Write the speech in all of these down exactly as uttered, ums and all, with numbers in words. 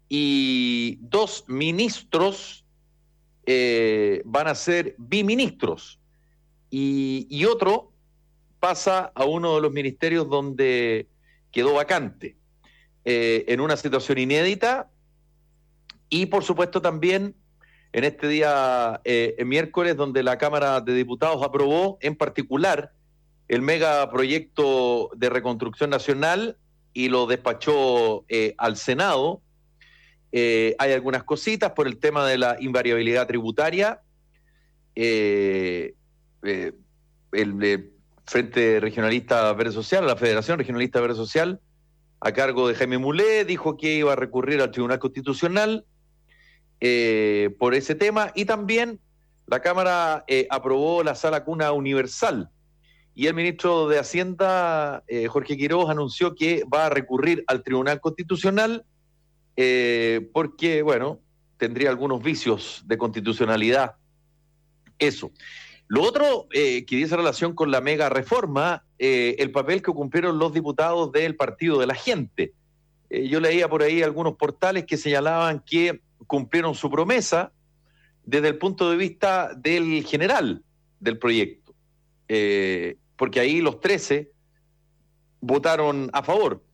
y dos ministros eh, van a ser biministros, y, y otro pasa a uno de los ministerios donde quedó vacante, eh, en una situación inédita. Y por supuesto también en este día, eh, el miércoles, donde la Cámara de Diputados aprobó en particular el megaproyecto de reconstrucción nacional y lo despachó eh, al Senado. Eh, hay algunas cositas por el tema de la invariabilidad tributaria. Eh, eh, el, el Frente Regionalista Verde Social, la Federación Regionalista Verde Social, a cargo de Jaime Mulé, dijo que iba a recurrir al Tribunal Constitucional eh, por ese tema. Y también la Cámara eh, aprobó la sala cuna universal. Y el ministro de Hacienda, eh, Jorge Quiroz, anunció que va a recurrir al Tribunal Constitucional eh, porque, bueno, tendría algunos vicios de constitucionalidad. Eso. Lo otro eh, que dice relación con la mega reforma, eh, el papel que cumplieron los diputados del Partido de la Gente. Eh, yo leía por ahí algunos portales que señalaban que cumplieron su promesa desde el punto de vista del general del proyecto, eh, porque ahí los trece votaron a favor.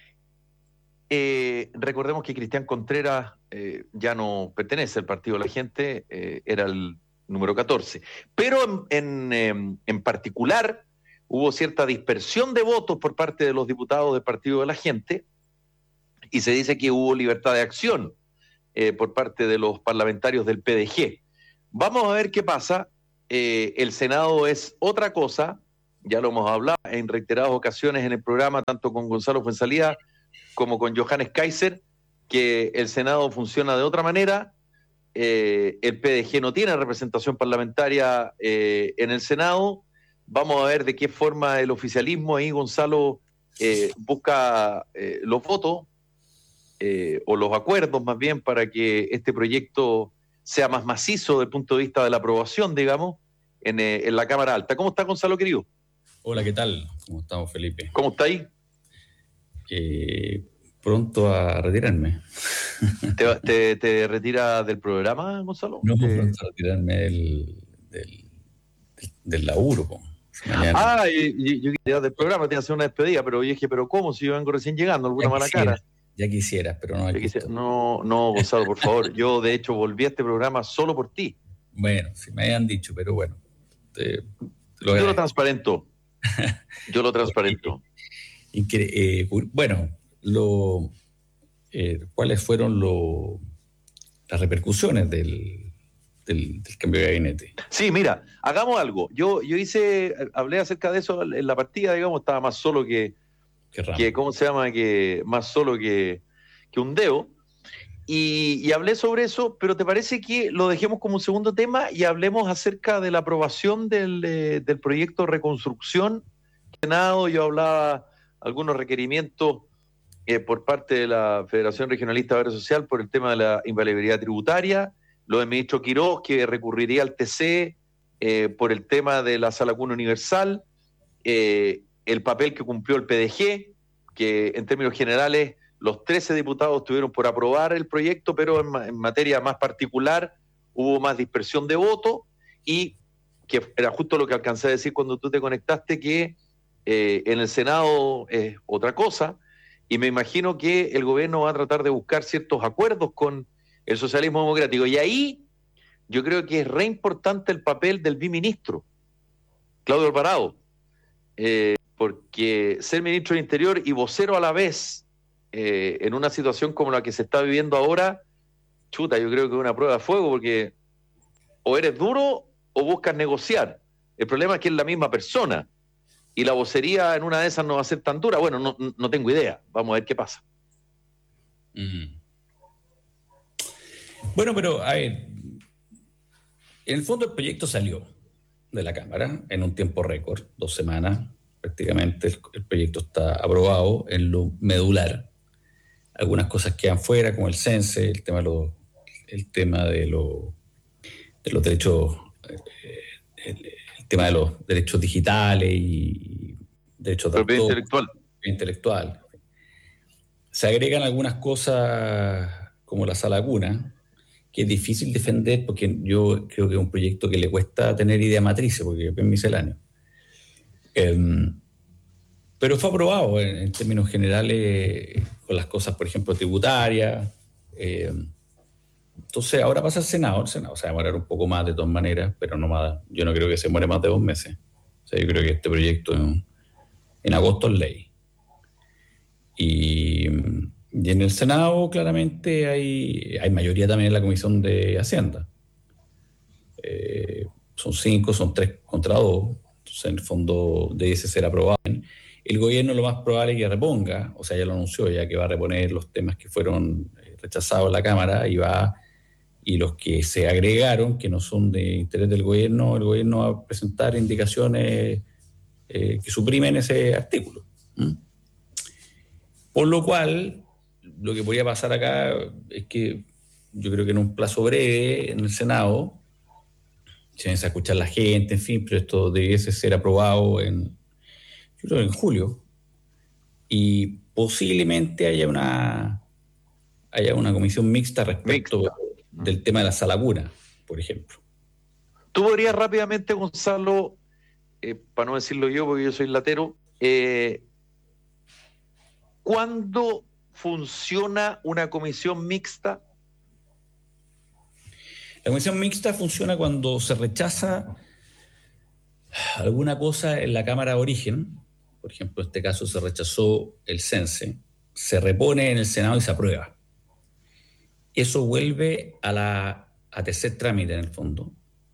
Eh, recordemos que Cristian Contreras eh, ya no pertenece al Partido de la Gente, eh, era el número catorce. Pero en, en, en particular hubo cierta dispersión de votos por parte de los diputados del Partido de la Gente, y se dice que hubo libertad de acción eh, por parte de los parlamentarios del P D G. Vamos a ver qué pasa. Eh, el Senado es otra cosa, ya lo hemos hablado en reiteradas ocasiones en el programa, tanto con Gonzalo Fuenzalía como con Johannes Kaiser, que el Senado funciona de otra manera. Eh, el P D G no tiene representación parlamentaria eh, en el Senado. Vamos a ver de qué forma el oficialismo ahí, Gonzalo, eh, busca eh, los votos eh, o los acuerdos más bien para que este proyecto sea más macizo desde el punto de vista de la aprobación, digamos, en, eh, en la Cámara Alta. ¿Cómo está, Gonzalo, querido? Hola, ¿qué tal? ¿Cómo estamos, Felipe? ¿Cómo está ahí? Eh, pronto a retirarme. ¿Te, te, te retiras del programa, Gonzalo? No, ¿Te... pronto a retirarme del, del, del laburo. Po. Ah, y, yo quería del programa, te iba a hacer una despedida, pero yo dije, ¿pero cómo? Si yo vengo recién llegando, alguna mala cara. Ya quisieras, pero no hay quisiera, No, no, Gonzalo, por favor. Yo, de hecho, volví a este programa solo por ti. Bueno, si me habían dicho, pero bueno. Te, te lo yo lo transparento. Yo lo transparento. Incre- eh, bueno, lo, eh, ¿cuáles fueron lo, las repercusiones del, del, del cambio de gabinete? Sí, mira, hagamos algo. Yo, yo hice, hablé acerca de eso en la partida, digamos, estaba más solo que, que ¿cómo se llama? Que más solo que, que un dedo. Y, y hablé sobre eso, pero ¿te parece que lo dejemos como un segundo tema y hablemos acerca de la aprobación del, eh, del proyecto de reconstrucción? Senado, yo hablaba algunos requerimientos eh, por parte de la Federación Regionalista Verde Social por el tema de la invalidabilidad tributaria, lo del ministro Quiroz, que recurriría al T C eh, por el tema de la sala cuna universal, eh, el papel que cumplió el P D G, que en términos generales los trece diputados tuvieron por aprobar el proyecto, pero en, en materia más particular hubo más dispersión de votos, y que era justo lo que alcancé a decir cuando tú te conectaste, que eh, en el Senado es otra cosa, y me imagino que el gobierno va a tratar de buscar ciertos acuerdos con el socialismo democrático, y ahí yo creo que es re importante el papel del biministro, Claudio Alvarado, eh, porque ser ministro del Interior y vocero a la vez, eh, en una situación como la que se está viviendo ahora, chuta, yo creo que es una prueba de fuego, porque o eres duro o buscas negociar. El problema es que es la misma persona, y la vocería en una de esas no va a ser tan dura. Bueno, no, no tengo idea, vamos a ver qué pasa. Mm. Bueno, pero a ver, en el fondo el proyecto salió de la Cámara en un tiempo récord, dos semanas prácticamente el, el proyecto está aprobado en lo medular. Algunas cosas quedan fuera, como el cense, el tema de los, el tema de, lo, de los derechos, eh, el, el tema de los derechos digitales y derechos de autor, intelectual. intelectual. Se agregan algunas cosas como la Sala Cuna, que es difícil defender porque yo creo que es un proyecto que le cuesta tener idea matriz, porque es misceláneo. Eh, pero fue aprobado en, en términos generales con las cosas, por ejemplo, tributarias. Eh, entonces ahora pasa al Senado. El Senado se va a demorar un poco más de todas maneras, pero no más, yo no creo que se muere más de dos meses. O sea, yo creo que este proyecto en, en agosto es ley. Y, y en el Senado claramente hay, hay mayoría también en la Comisión de Hacienda. Eh, son cinco, son tres contra dos. Entonces, en el fondo debe ser aprobado. El gobierno lo más probable es que reponga, o sea, ya lo anunció, ya que va a reponer los temas que fueron rechazados en la Cámara y va y los que se agregaron, que no son de interés del gobierno, el gobierno va a presentar indicaciones eh, que suprimen ese artículo. ¿Mm? Por lo cual, lo que podría pasar acá es que yo creo que en un plazo breve en el Senado se va a escuchar la gente, en fin, pero esto debiese ser aprobado en, yo creo, en julio, y posiblemente haya una, haya una comisión mixta respecto mixta. del tema de la Sala Cuna, por ejemplo. Tú podrías rápidamente, Gonzalo, eh, para no decirlo yo, porque yo soy latero, eh, ¿cuándo funciona una comisión mixta? La comisión mixta funciona cuando se rechaza alguna cosa en la Cámara de Origen. Por ejemplo, en este caso se rechazó el cense, se repone en el Senado y se aprueba. Eso vuelve a, la, a tercer trámite en el fondo,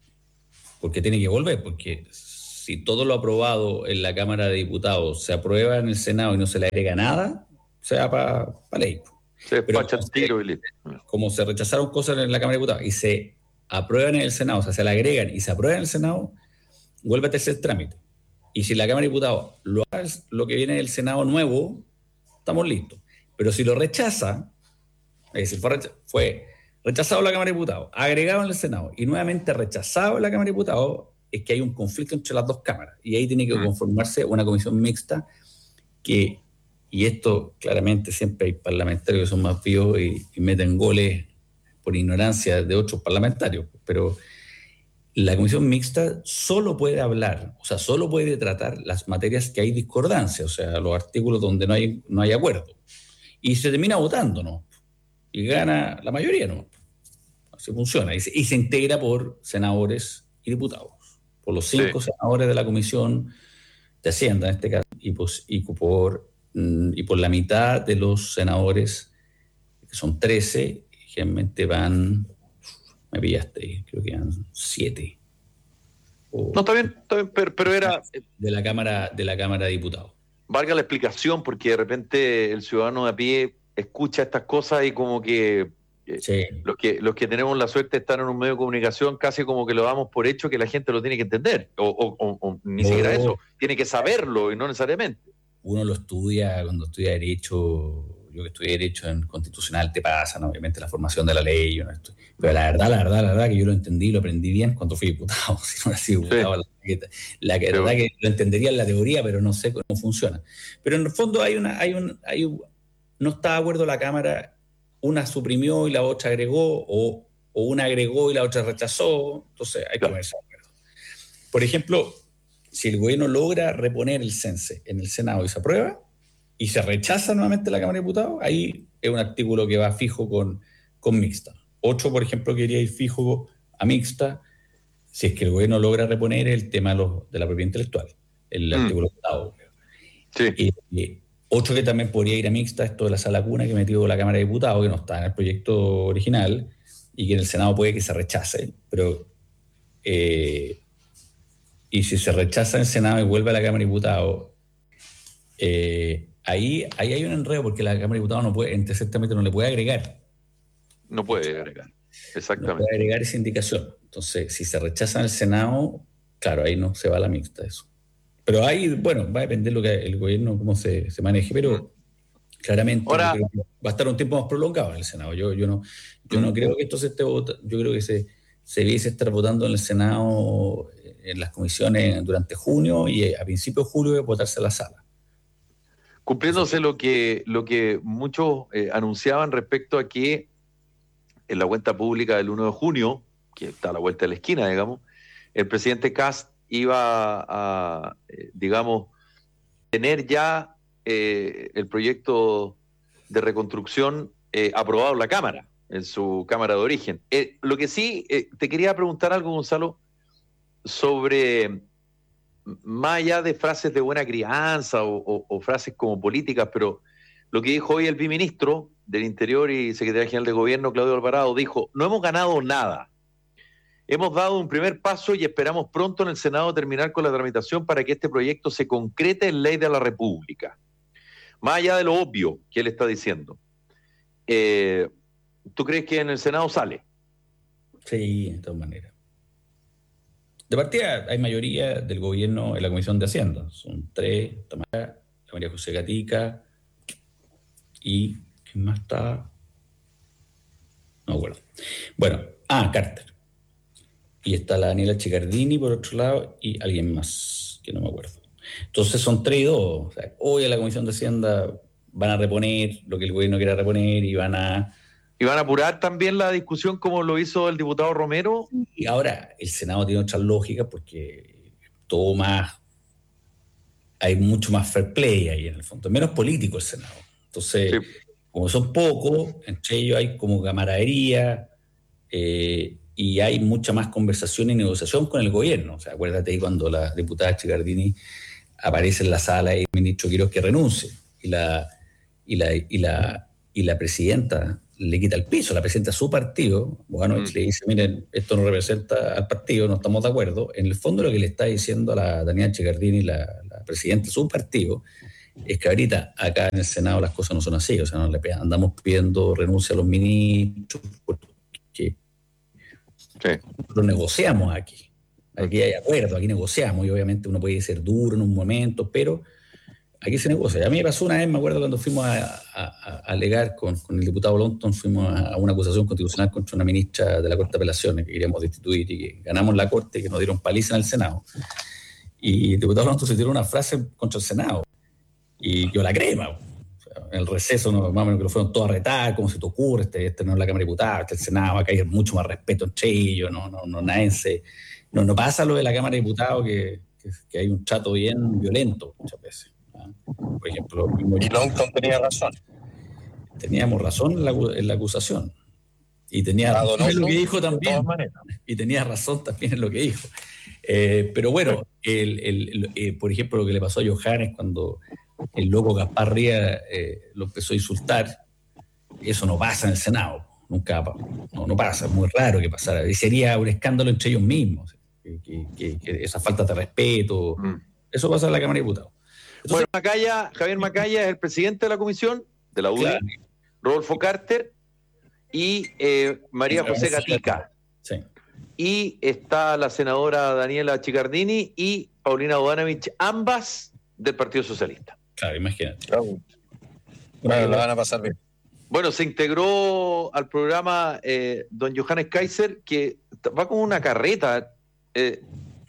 porque tiene que volver, porque si todo lo aprobado en la Cámara de Diputados se aprueba en el Senado y no se le agrega nada, se va para pa ley. Se despacha el tiro y listo. Como se rechazaron cosas en la Cámara de Diputados y se aprueban en el Senado, o sea, se le agregan y se aprueban en el Senado, vuelve a tercer trámite. Y si la Cámara de Diputados lo hace, lo que viene del Senado nuevo, estamos listos. Pero si lo rechaza, es decir, fue, recha- fue rechazado en la Cámara de Diputados, agregado en el Senado y nuevamente rechazado en la Cámara de Diputados, es que hay un conflicto entre las dos cámaras. Y ahí tiene que conformarse una comisión mixta que, y esto claramente siempre hay parlamentarios que son más vivos y, y meten goles por ignorancia de otros parlamentarios, pero la comisión mixta solo puede hablar, o sea, solo puede tratar las materias que hay discordancia, o sea, los artículos donde no hay, no hay acuerdo. Y se termina votando, ¿no? Y gana la mayoría, ¿no? Así funciona. Y se, y se integra por senadores y diputados, por los cinco sí. senadores de la Comisión de Hacienda, en este caso, y, pues, y, por, y por la mitad de los senadores, que son trece, generalmente van... Me pillaste, creo que eran siete. O, no, está bien, está bien, pero, pero era... De la Cámara de la Cámara de Diputados. Valga la explicación, porque de repente el ciudadano de a pie escucha estas cosas y como que, sí. los que los que tenemos la suerte de estar en un medio de comunicación casi como que lo damos por hecho que la gente lo tiene que entender, o, o, o, o ni no. siquiera eso, tiene que saberlo y no necesariamente. Uno lo estudia cuando estudia Derecho... Yo que estudié Derecho en Constitucional, te pasa, ¿no? Obviamente la formación de la ley, yo no estoy, pero la verdad, la verdad, la verdad que yo lo entendí, lo aprendí bien cuando fui diputado. Si no hubiera sido diputado, sí. la, la, la verdad que lo entendería en la teoría, pero no sé cómo funciona. Pero en el fondo hay una, hay un, hay un, no está de acuerdo la Cámara, una suprimió y la otra agregó, o, o una agregó y la otra rechazó, entonces hay que claro. ponerse de acuerdo. Por ejemplo, si el gobierno logra reponer el cense en el Senado y se aprueba, y se rechaza nuevamente la Cámara de Diputados, ahí es un artículo que va fijo con, con mixta. Otro, por ejemplo, quería ir fijo a mixta si es que el gobierno logra reponer el tema de, los, de la propiedad intelectual, el mm. artículo octavo. Sí. Y, y otro que también podría ir a mixta, esto de la Sala Cuna que metió la Cámara de Diputados, que no está en el proyecto original, y que en el Senado puede que se rechace, pero eh, y si se rechaza en el Senado y vuelve a la Cámara de Diputados, eh, Ahí, ahí hay un enredo porque la Cámara de Diputados no puede, en tercer trámite no le puede agregar. No puede agregar, exactamente. No puede agregar esa indicación. Entonces, si se rechaza en el Senado, claro, ahí no se va a la mixta eso. Pero ahí, bueno, va a depender lo que el gobierno, cómo se, se maneje, pero mm. claramente Ahora, yo creo que va a estar un tiempo más prolongado en el Senado. Yo, yo no, yo mm. no creo que esto se esté votando, yo creo que se, se debiese estar votando en el Senado, en las comisiones durante junio y a principios de julio de votarse a la sala. Cumpliéndose lo que, lo que muchos eh, anunciaban respecto a que en la cuenta pública del uno de junio, que está a la vuelta de la esquina, digamos, el presidente Kast iba a, eh, digamos, tener ya eh, el proyecto de reconstrucción eh, aprobado en la Cámara, en su Cámara de origen. Eh, lo que sí, eh, te quería preguntar algo, Gonzalo, sobre, más allá de frases de buena crianza o, o, o frases como políticas, pero lo que dijo hoy el viceministro del Interior y secretario general de Gobierno, Claudio Alvarado, dijo: no hemos ganado nada. Hemos dado un primer paso y esperamos pronto en el Senado terminar con la tramitación para que este proyecto se concrete en ley de la República. Más allá de lo obvio que él está diciendo, eh, ¿tú crees que en el Senado sale? Sí, de todas maneras. De partida hay mayoría del gobierno en la Comisión de Hacienda. Son tres: Tamara, María José Gatica y ¿quién más está? No me acuerdo. Bueno, ah, Carter. Y está la Daniela Chicardini por otro lado y alguien más que no me acuerdo. Entonces son tres y dos. O sea, hoy a la Comisión de Hacienda van a reponer lo que el gobierno quiera reponer y van a... ¿Y van a apurar también la discusión como lo hizo el diputado Romero? Y ahora el Senado tiene otra lógica porque todo más... Hay mucho más fair play ahí en el fondo. Menos político el Senado. Entonces, sí, como son pocos, entre ellos hay como camaradería eh, y hay mucha más conversación y negociación con el gobierno. O sea, acuérdate ahí cuando la diputada Chicardini aparece en la sala y el ministro Quiroz que renuncie y la, y la, y la, y la presidenta le quita el piso, la presidenta de su partido, bueno, mm. le dice: miren, esto no representa al partido, no estamos de acuerdo. En el fondo lo que le está diciendo a la Daniela Chicardini, la, la presidenta de su partido, es que ahorita acá en el Senado las cosas no son así, o sea, no le andamos pidiendo renuncia a los ministros porque sí, nosotros negociamos aquí. Aquí hay acuerdo, aquí negociamos, y obviamente uno puede ser duro en un momento, pero aquí se negocia. A mí me pasó una vez, me acuerdo, cuando fuimos a, a, a alegar con, con el diputado Lonton, fuimos a, a una acusación constitucional contra una ministra de la Corte de Apelaciones que queríamos destituir y que ganamos la Corte y que nos dieron paliza en el Senado. Y el diputado Lonton se tiró una frase contra el Senado y yo la crema. O sea, en el receso, no, más o menos que lo fueron todos a retar: ¿cómo se te ocurre? Este, este no es la Cámara de Diputados, este es el Senado, acá hay mucho más respeto entre ellos, no, no, no, nadie se, no, no pasa lo de la Cámara de Diputados que, que, que hay un trato bien violento muchas veces. Por ejemplo, y Lonton tenía razón. Teníamos razón en la, en la acusación. Y tenía razón en lo que dijo también. Y tenía razón también en lo que dijo. Eh, pero bueno, el, el, el, eh, por ejemplo, lo que le pasó a Johannes cuando el loco Gaspar Ría eh, lo empezó a insultar, eso no pasa en el Senado. Nunca, no, no pasa, es muy raro que pasara. Y sería un escándalo entre ellos mismos. Que, que, que, que esa falta de respeto, mm. eso pasa en la Cámara de Diputados. Entonces, bueno, Macaya, Javier Macaya es el presidente de la comisión, de la U D I, claro. Rodolfo Carter y eh, María José Gatica. Sí. Y está la senadora Daniela Chicardini y Paulina Bodanovich, ambas del Partido Socialista. Claro, imagínate. Claro. Bueno, lo van a pasar bien. Bueno, se integró al programa eh, don Johannes Kaiser, que va con una carreta. Eh,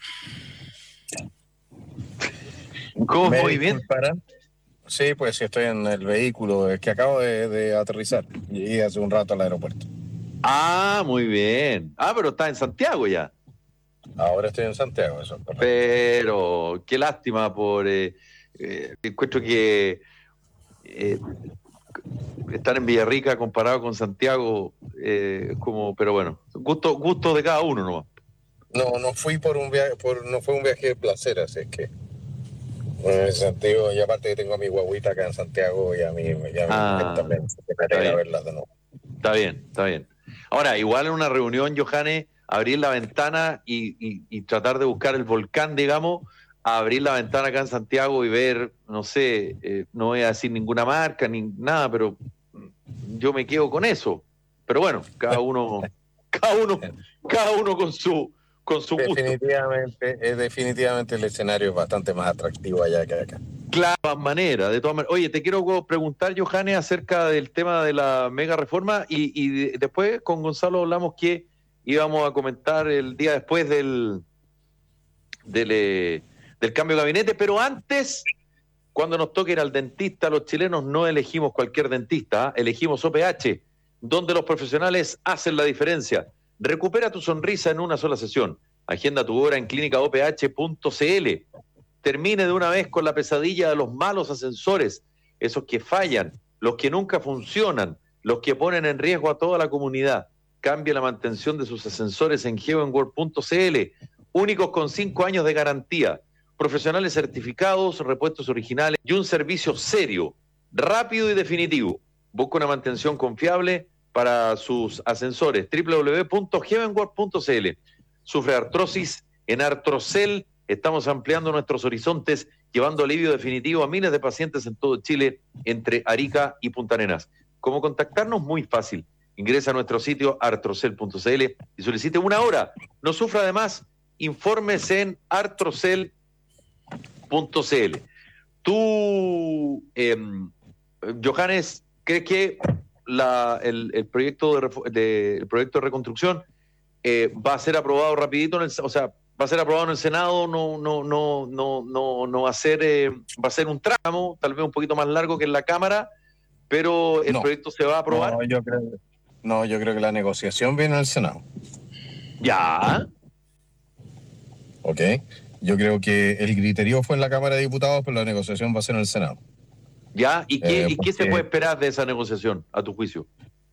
¿Cómo muy bien? Sí, pues sí, estoy en el vehículo, es que acabo de, de aterrizar y llegué hace un rato al aeropuerto. Ah, muy bien. Ah, pero está en Santiago ya. Ahora estoy en Santiago, eso es correcto. Pero qué lástima por... Eh, eh, encuentro que eh, estar en Villarrica comparado con Santiago, eh, como, pero bueno, gusto, gusto de cada uno nomás. No, no fui por un viaje, por, no fue un viaje de placer, así es que... En ese sentido, y aparte que tengo a mi guaguita acá en Santiago y a mí, y a mí ah, también me alegra verla de nuevo. Está bien, está bien. Ahora, igual en una reunión, Johannes, abrir la ventana y, y, y tratar de buscar el volcán, digamos, abrir la ventana acá en Santiago y ver, no sé, eh, no voy a decir ninguna marca ni nada, pero yo me quedo con eso. Pero bueno, cada uno, cada uno, cada uno con su... con su gusto. Definitivamente, es definitivamente el escenario es bastante más atractivo allá que acá. Claro, de todas maneras, de todas maneras. Oye, te quiero preguntar, Johannes, acerca del tema de la mega reforma y, y después con Gonzalo hablamos que íbamos a comentar el día después del, del, eh, del cambio de gabinete, pero antes, cuando nos toque ir al dentista, los chilenos no elegimos cualquier dentista, ¿eh? Elegimos O P H. donde los profesionales hacen la diferencia. Recupera tu sonrisa en una sola sesión. Agenda tu hora en clínica o p h punto c l. Termine de una vez con la pesadilla de los malos ascensores, esos que fallan, los que nunca funcionan, los que ponen en riesgo a toda la comunidad. Cambie la mantención de sus ascensores en heavenworld punto c l, únicos con cinco años de garantía, profesionales certificados, repuestos originales y un servicio serio, rápido y definitivo. Busca una mantención confiable para sus ascensores. doble u doble u doble u punto heavenworld punto c l. Sufre artrosis en Artrocel. Estamos ampliando nuestros horizontes, llevando alivio definitivo a miles de pacientes en todo Chile, entre Arica y Punta Arenas. ¿Cómo contactarnos? Muy fácil. Ingresa a nuestro sitio artrocel punto c l y solicite una hora. No sufra además. Informes en artrocel punto c l. Tú, eh, Johannes, ¿crees que la, el, el, proyecto de, de, el proyecto de reconstrucción eh, va a ser aprobado rapidito? En el, o sea, va a ser aprobado en el Senado, no, no, no, no, no, no va a ser, eh, va a ser un tramo, tal vez un poquito más largo que en la Cámara, pero el no, proyecto se va a aprobar. No, yo creo, no, yo creo que la negociación viene al Senado. Ya. Ok. Yo creo que el griterío fue en la Cámara de Diputados, pero la negociación va a ser en el Senado. Ya. ¿Y qué, eh, ¿y qué se puede esperar de esa negociación, a tu juicio?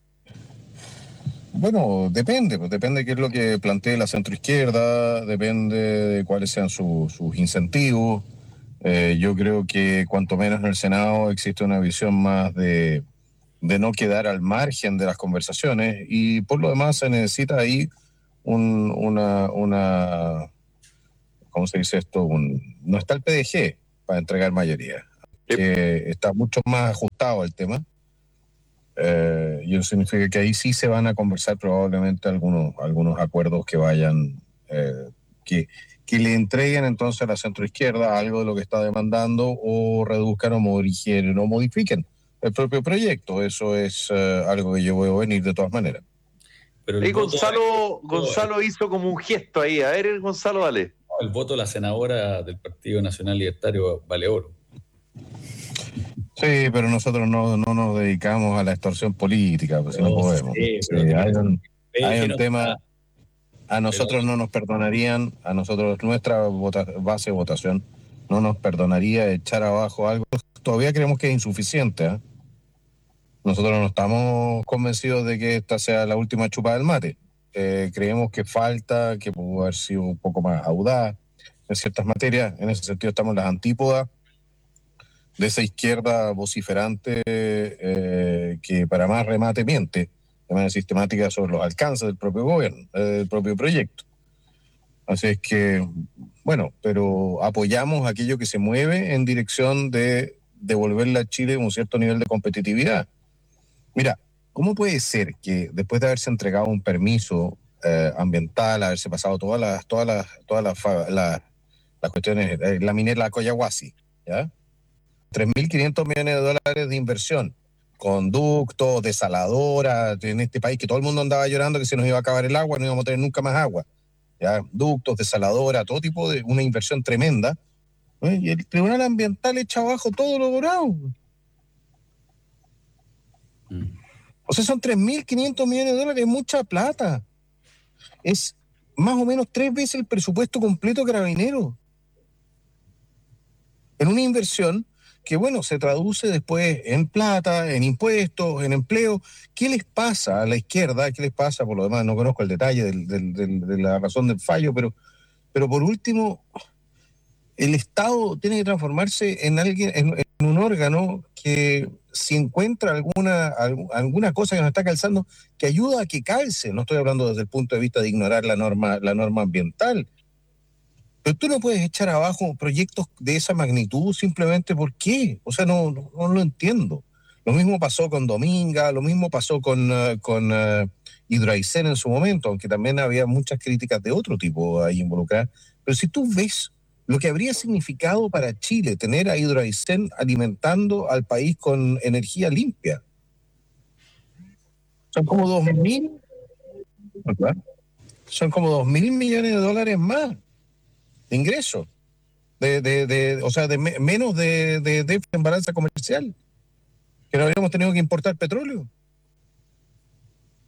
Bueno, depende, pues depende de qué es lo que plantee la centroizquierda, depende de cuáles sean su, sus incentivos. Eh, yo creo que cuanto menos en el Senado existe una visión más de, de no quedar al margen de las conversaciones, y por lo demás se necesita ahí un, una, una, ¿cómo se dice esto? Un, no está el P D G para entregar mayoría, que está mucho más ajustado el tema. Eh, y eso significa que ahí sí se van a conversar probablemente algunos, algunos acuerdos que vayan, eh, que, que le entreguen entonces a la centroizquierda algo de lo que está demandando, o reduzcan o modifiquen o modifiquen el propio proyecto. Eso es uh, algo que yo veo venir de todas maneras. Pero el Gonzalo, voto, Gonzalo hizo como un gesto ahí. A ver, Gonzalo, dale. El voto de la senadora del Partido Nacional Libertario vale oro. Sí, pero nosotros no, no nos dedicamos a la extorsión política, pues si no, no podemos. Sí, sí, hay un, hay un tema, a nosotros no nos perdonarían, a nosotros nuestra vota, base de votación no nos perdonaría echar abajo algo. Todavía creemos que es insuficiente, ¿eh? Nosotros no estamos convencidos de que esta sea la última chupa del mate. Eh, creemos que falta, que pudo haber sido un poco más audaz en ciertas materias. En ese sentido estamos en las antípodas de esa izquierda vociferante eh, que para más remate miente de manera sistemática sobre los alcances del propio gobierno, eh, del propio proyecto. Así es que, bueno, pero apoyamos aquello que se mueve en dirección de devolverle a Chile un cierto nivel de competitividad. Mira, ¿cómo puede ser que después de haberse entregado un permiso eh, ambiental, haberse pasado todas las, todas las, todas las, las, las cuestiones, eh, la minera Coyahuasi, ¿ya? tres mil quinientos millones de dólares de inversión, conductos, desaladoras, en este país que todo el mundo andaba llorando que se nos iba a acabar el agua, no íbamos a tener nunca más agua, ¿ya? Ductos, desaladoras, todo tipo de una inversión tremenda, ¿eh? Y el Tribunal Ambiental echa abajo todo lo dorado. Mm. O sea, son tres mil quinientos millones de dólares, es mucha plata. Es más o menos tres veces el presupuesto completo de Carabineros. En una inversión que, bueno, se traduce después en plata, en impuestos, en empleo. ¿Qué les pasa a la izquierda? ¿Qué les pasa? Por lo demás, no conozco el detalle del, del, del, de la razón del fallo, pero, pero por último, el Estado tiene que transformarse en alguien, en, en un órgano que, si encuentra alguna, alguna cosa que nos está calzando, que ayuda a que calce. No estoy hablando desde el punto de vista de ignorar la norma, la norma ambiental. Pero tú no puedes echar abajo proyectos de esa magnitud simplemente ¿por qué? O sea, no, no, no lo entiendo. Lo mismo pasó con Dominga, lo mismo pasó con, uh, con uh, Hidroaicén en su momento, aunque también había muchas críticas de otro tipo ahí involucradas. Pero si tú ves lo que habría significado para Chile tener a Hidroaicén alimentando al país con energía limpia. Son como dos mil, son como dos mil millones de dólares más de ingresos, de, de, de, o sea, de me, menos de, de, de en balanza comercial, que no habríamos tenido que importar petróleo.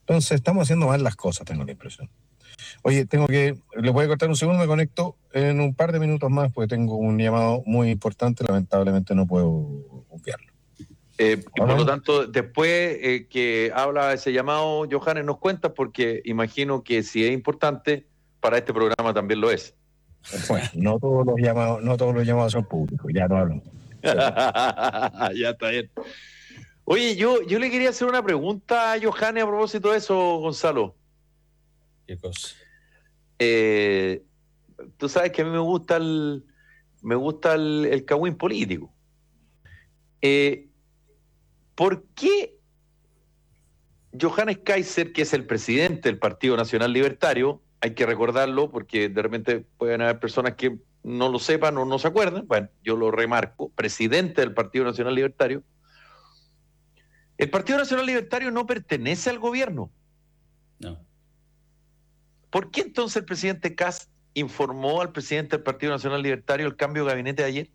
Entonces estamos haciendo mal las cosas, tengo la impresión. Oye, tengo que, le voy a cortar un segundo, me conecto en un par de minutos más porque tengo un llamado muy importante, lamentablemente no puedo obviarlo. Eh, por lo tanto, después eh, que habla ese llamado, Johannes, nos cuenta, porque imagino que si es importante, para este programa también lo es. Bueno, no todos los llamados, no todos los llamados son públicos, ya no hablo. Ya está bien. Oye, yo, yo le quería hacer una pregunta a Johannes a propósito de eso, Gonzalo. ¿Qué cosa? Eh, tú sabes que a mí me gusta el, me gusta el, el cagüín político. Eh, ¿Por qué Johannes Kaiser, que es el presidente del Partido Nacional Libertario, hay que recordarlo porque de repente pueden haber personas que no lo sepan o no se acuerdan, bueno, yo lo remarco, presidente del Partido Nacional Libertario, el Partido Nacional Libertario no pertenece al gobierno? No. ¿Por qué entonces el presidente Kast informó al presidente del Partido Nacional Libertario el cambio de gabinete de ayer?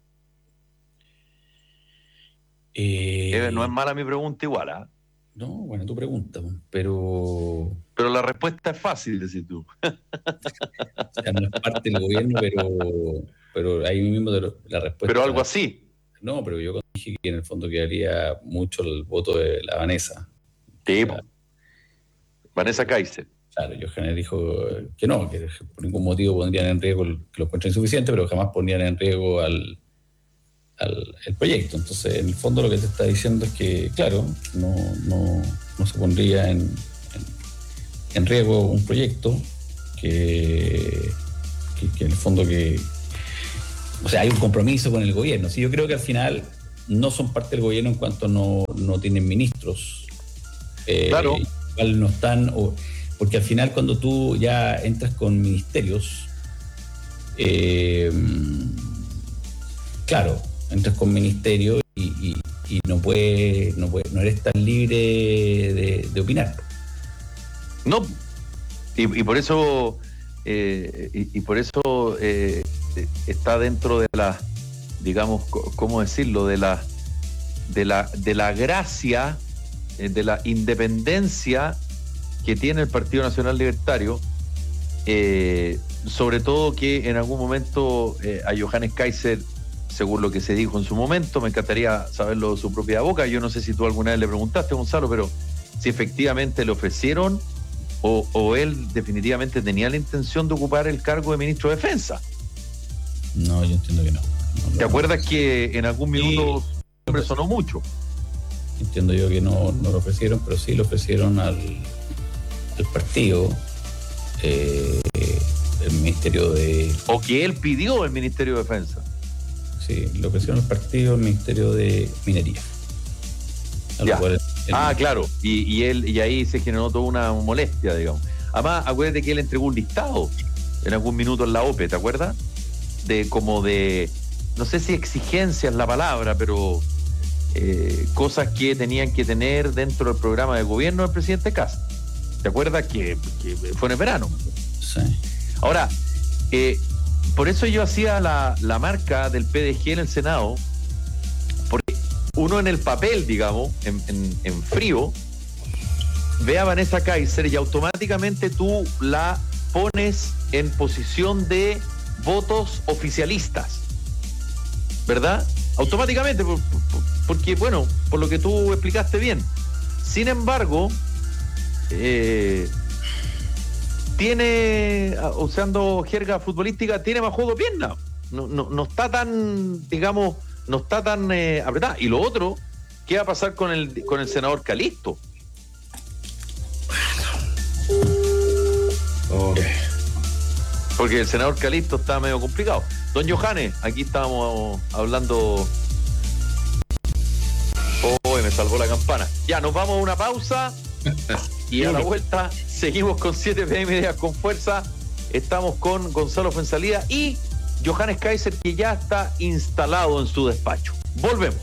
Eh, eh, no es mala mi pregunta igual, ¿ah? ¿eh? No, bueno, tu pregunta, pero... Pero la respuesta es fácil, decís tú. O sea, no es parte del gobierno, pero, pero ahí mismo de lo, la respuesta... Pero algo así. No, pero yo dije que en el fondo quedaría mucho el voto de la Vanessa. Sí, o sea, Vanessa Kaiser. Claro, Johannes dijo que no, que por ningún motivo pondrían en riesgo, el, que lo encuentran insuficiente, pero jamás pondrían en riesgo al, al el proyecto. Entonces, en el fondo lo que te está diciendo es que, claro, no, no, no se pondría en, en, en riesgo un proyecto que, que, que en el fondo que... O sea, hay un compromiso con el gobierno. Sí, yo creo que al final no son parte del gobierno en cuanto no, no tienen ministros. Eh, claro. Igual no están... O, porque al final cuando tú ya entras con ministerios, eh, claro, entras con ministerio y, y, y no, puede, no, puede, no eres tan libre de, de opinar. No, y, y por eso, eh, y, y por eso eh, está dentro de la, digamos, ¿cómo decirlo? De la, de la, de la gracia, de la independencia que tiene el Partido Nacional Libertario, eh, sobre todo que en algún momento eh, a Johannes Kaiser, según lo que se dijo en su momento, me encantaría saberlo de su propia boca, yo no sé si tú alguna vez le preguntaste, Gonzalo, pero si efectivamente le ofrecieron o, o él definitivamente tenía la intención de ocupar el cargo de ministro de Defensa. No, yo entiendo que no. no ¿Te acuerdas que en algún minuto sí, su nombre sonó mucho? Entiendo yo que no, no lo ofrecieron, pero sí lo ofrecieron al... el partido, eh, el Ministerio de... O que él pidió el Ministerio de Defensa. Sí, lo ofrecieron el partido, el Ministerio de Minería. Ya. Cual el... Ah, claro, y, y él y ahí se generó toda una molestia, digamos. Además, acuérdate que él entregó un listado en algún minuto en la O P E, ¿te acuerdas? De como de, no sé si exigencia es la palabra, pero eh, cosas que tenían que tener dentro del programa de gobierno del presidente Kast. ¿Te acuerdas que, que fue en el verano? Sí. Ahora, eh, por eso yo hacía la, la marca del P D G en el Senado, porque uno en el papel, digamos, en, en, en frío, ve a Vanessa Kaiser y automáticamente tú la pones en posición de votos oficialistas, ¿verdad? Automáticamente, por, por, porque, bueno, por lo que tú explicaste bien. Sin embargo... Eh, tiene, usando jerga futbolística, tiene más juego de pierna. No, no, no está tan, digamos, no está tan eh, apretada. Y lo otro, ¿qué va a pasar con el, con el senador Calisto? Okay. Porque el senador Calisto está medio complicado. Don Johannes, aquí estábamos hablando. Oh, me salvó la campana. Ya, nos vamos a una pausa. Y a la vuelta seguimos con siete P M Ideas con Fuerza. Estamos con Gonzalo Fuenzalida y Johannes Kaiser, que ya está instalado en su despacho. Volvemos.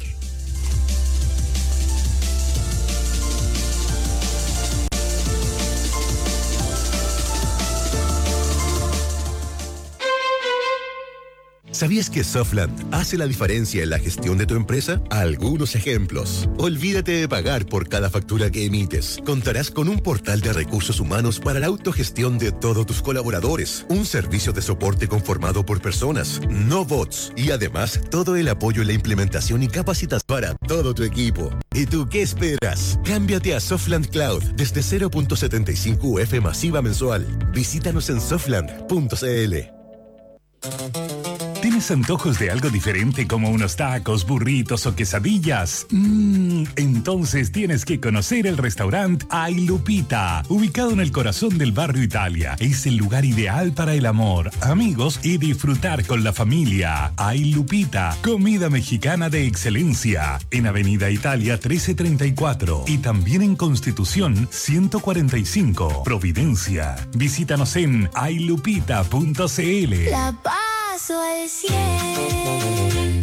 ¿Sabías que Softland hace la diferencia en la gestión de tu empresa? Algunos ejemplos. Olvídate de pagar por cada factura que emites. Contarás con un portal de recursos humanos para la autogestión de todos tus colaboradores. Un servicio de soporte conformado por personas, no bots. Y además, todo el apoyo en la implementación y capacitación para todo tu equipo. ¿Y tú qué esperas? Cámbiate a Softland Cloud desde cero punto setenta y cinco U F masiva mensual. Visítanos en softland punto c l. ¿Tienes antojos de algo diferente como unos tacos, burritos o quesadillas? Mmm, entonces tienes que conocer el restaurante Ay Lupita, ubicado en el corazón del barrio Italia. Es el lugar ideal para el amor, amigos y disfrutar con la familia. Ay Lupita, comida mexicana de excelencia, en Avenida Italia trece treinta y cuatro y también en Constitución ciento cuarenta y cinco, Providencia. Visítanos en ay lupita punto c l. La paso al cien.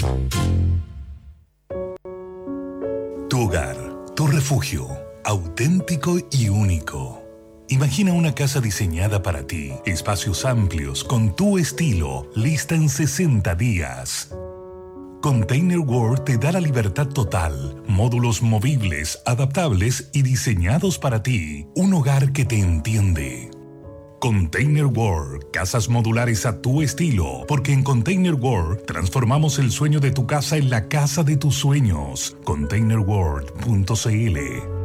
Tu hogar, tu refugio, auténtico y único. Imagina una casa diseñada para ti, espacios amplios, con tu estilo, lista en sesenta días. Container World te da la libertad total, módulos movibles, adaptables y diseñados para ti. Un hogar que te entiende. Container World, casas modulares a tu estilo, porque en Container World transformamos el sueño de tu casa en la casa de tus sueños. container world punto c l.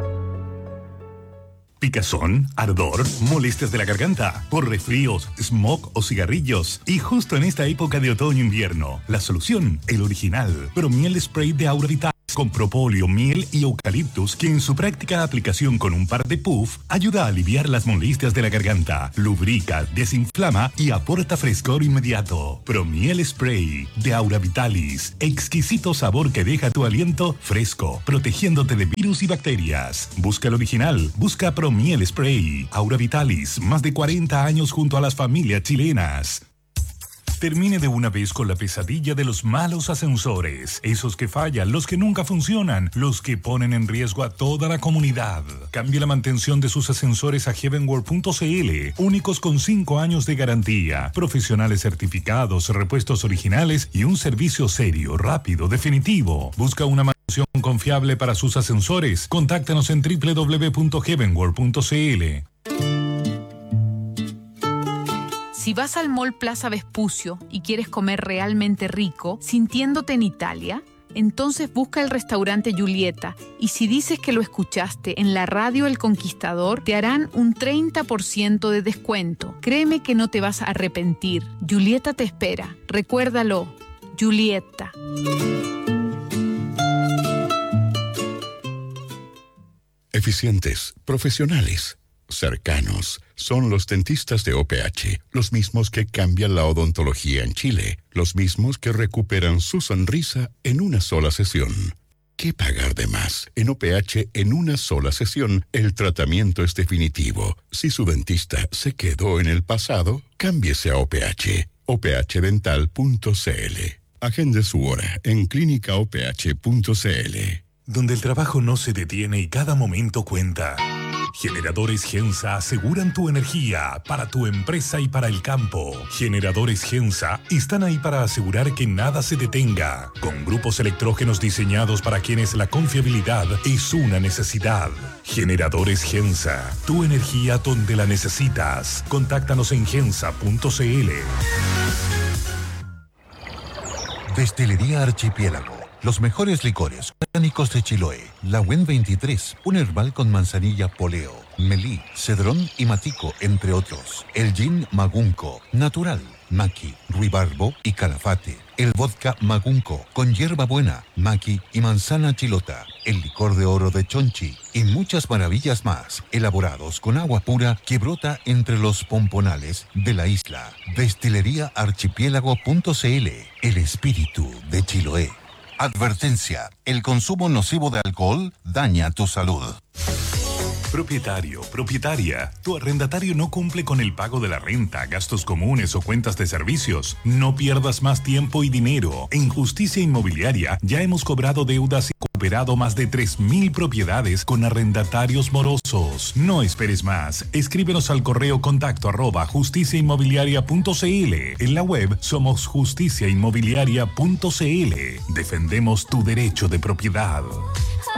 Picazón, ardor, molestias de la garganta, por resfríos, smog o cigarrillos. Y justo en esta época de otoño-invierno, la solución, el original, Promiel Spray de Aura Vital, con propóleo, miel y eucaliptus, que en su práctica aplicación con un par de puff ayuda a aliviar las molestias de la garganta, lubrica, desinflama y aporta frescor inmediato. Promiel Spray de Aura Vitalis, exquisito sabor que deja tu aliento fresco, protegiéndote de virus y bacterias. Busca el original, busca Promiel Spray. Aura Vitalis, más de cuarenta años junto a las familias chilenas. Termine de una vez con la pesadilla de los malos ascensores. Esos que fallan, los que nunca funcionan, los que ponen en riesgo a toda la comunidad. Cambie la mantención de sus ascensores a heavenworld punto c l. Únicos con cinco años de garantía. Profesionales certificados, repuestos originales y un servicio serio, rápido, definitivo. Busca una mantención confiable para sus ascensores. Contáctanos en doble u doble u doble u punto heavenworld punto c l. Si vas al Mall Plaza Vespucio y quieres comer realmente rico, sintiéndote en Italia, entonces busca el restaurante Giulietta y si dices que lo escuchaste en la radio El Conquistador, te harán un treinta por ciento de descuento. Créeme que no te vas a arrepentir. Giulietta te espera. Recuérdalo, Giulietta. Eficientes, profesionales, cercanos. Son los dentistas de O P H, los mismos que cambian la odontología en Chile, los mismos que recuperan su sonrisa en una sola sesión. ¿Qué pagar de más? En O P H, en una sola sesión, el tratamiento es definitivo. Si su dentista se quedó en el pasado, cámbiese a O P H. o p h dental punto c l. Agende su hora en clínica o p h punto c l. Donde el trabajo no se detiene y cada momento cuenta. Generadores Gensa aseguran tu energía para tu empresa y para el campo. Generadores Gensa están ahí para asegurar que nada se detenga. Con grupos electrógenos diseñados para quienes la confiabilidad es una necesidad. Generadores Gensa, tu energía donde la necesitas. Contáctanos en gensa punto c l. Destilería Archipiélago. Los mejores licores orgánicos de Chiloé. La W E N veintitrés, un herbal con manzanilla poleo, melí, cedrón y matico, entre otros. El gin Magunco, natural, maqui, ruibarbo y calafate. El vodka Magunco, con hierbabuena, maqui y manzana chilota. El licor de oro de Chonchi y muchas maravillas más, elaborados con agua pura que brota entre los pomponales de la isla. Destilería Archipiélago punto c l, el espíritu de Chiloé. Advertencia, el consumo nocivo de alcohol daña tu salud. Propietario, propietaria, tu arrendatario no cumple con el pago de la renta, gastos comunes o cuentas de servicios. No pierdas más tiempo y dinero. En Justicia Inmobiliaria ya hemos cobrado deudas y recuperado más de tres mil propiedades con arrendatarios morosos. No esperes más. Escríbenos al correo contacto arroba justicia inmobiliaria punto cl. En la web somos justicia inmobiliaria punto cl. Defendemos tu derecho de propiedad.